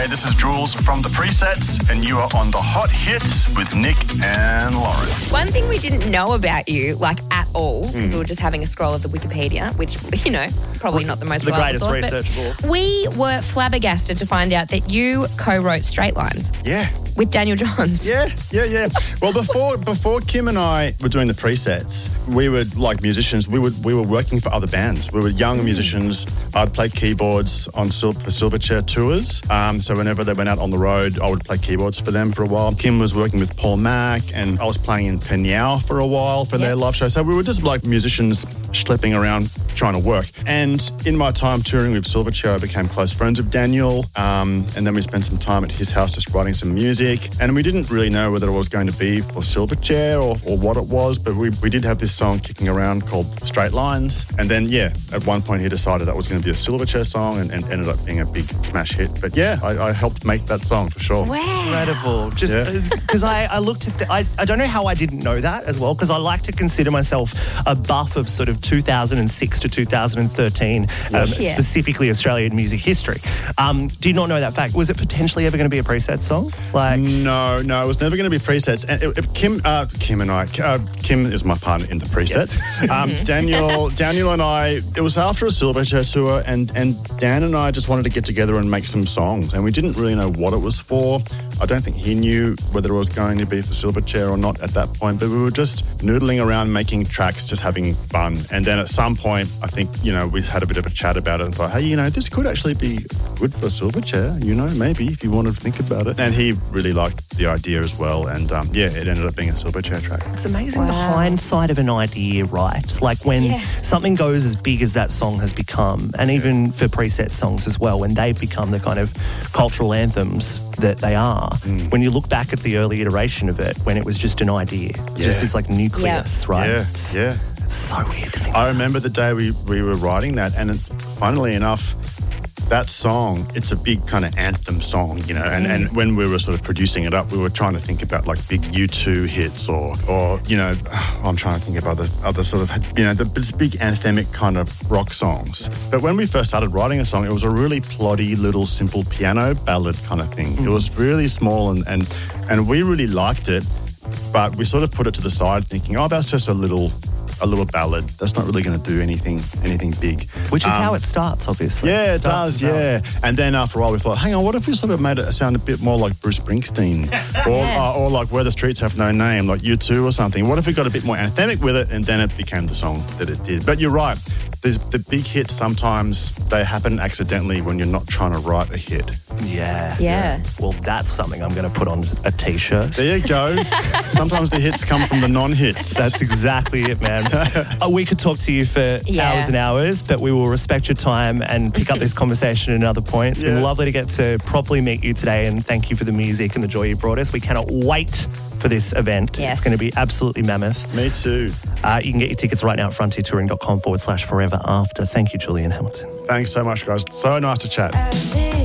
Hey, this is Jules from The Presets, and you are on The Hot Hits with Nick and Lauren. One thing we didn't know about you, like at all, because we were just having a scroll of the Wikipedia, which, you know, probably not the most the reliable greatest source, research of all. we were flabbergasted to find out that you co-wrote Straight Lines Yeah. with Daniel Johns. Yeah. Well, before Kim and I were doing The Presets, we were like musicians. We were working for other bands. We were young musicians. I'd play keyboards on for Silverchair tours. So whenever they went out on the road, I would play keyboards for them for a while. Kim was working with Paul Mac, and I was playing in Penyao for a while for their live show. So we were just like musicians schlepping around trying to work. And in my time touring with Silverchair, I became close friends with Daniel. And then we spent some time at his house just writing some music. And we didn't really know whether it was going to be for Silverchair or what it was, but we did have this song kicking around called Straight Lines. And then, at one point he decided that was going to be a Silverchair song and ended up being a big smash hit. But I helped make that song for sure. Wow. Incredible. Just because I looked at I don't know how I didn't know that as well, because I like to consider myself a buff of sort of 2006 to 2013, specifically Australian music history. Did not know that fact. Was it potentially ever going to be a Presets song? No, it was never going to be Presets. And Kim is my partner in The Presets. Yes. Daniel and I, it was after a Silverchair tour, and Dan and I just wanted to get together and make some songs, and we didn't really know what it was for. I don't think he knew whether it was going to be for Silverchair or not at that point, but we were just noodling around making tracks, just having fun. And then at some point, I think, we had a bit of a chat about it and thought, hey, this could actually be good for Silverchair, maybe if you want to think about it. And he really liked the idea as well. And it ended up being a Silverchair track. It's amazing the hindsight of an idea, right? Like when something goes as big as that song has become, and even for Preset songs as well, when they've become the kind of cultural anthems that they are, when you look back at the early iteration of it, when it was just an idea, just this like nucleus, right? Yeah. It's so weird to think I remember the day we were writing that, and funnily enough, that song, it's a big kind of anthem song, and when we were sort of producing it up, we were trying to think about like big U2 hits or I'm trying to think of other sort of, the big anthemic kind of rock songs. But when we first started writing a song, it was a really ploddy little simple piano ballad kind of thing. It was really small and we really liked it, but we sort of put it to the side thinking, that's just a little ballad. That's not really going to do anything big. Which is how it starts, obviously. Yeah, it does, yeah. And then after a while we thought, hang on, what if we sort of made it sound a bit more like Bruce Springsteen? or like Where the Streets Have No Name, like U2 or something. What if we got a bit more anthemic with it, and then it became the song that it did? But you're right. The big hits, sometimes they happen accidentally when you're not trying to write a hit. Yeah. Well, that's something I'm going to put on a T-shirt. There you go. Sometimes the hits come from the non-hits. That's exactly it, man. We could talk to you for hours and hours, but we will respect your time and pick up this conversation at another point. It's been lovely to get to properly meet you today, and thank you for the music and the joy you brought us. We cannot wait for this event. Yes. It's going to be absolutely mammoth. Me too. You can get your tickets right now at frontiertouring.com/forever after. Thank you, Julian Hamilton. Thanks so much, guys. So nice to chat.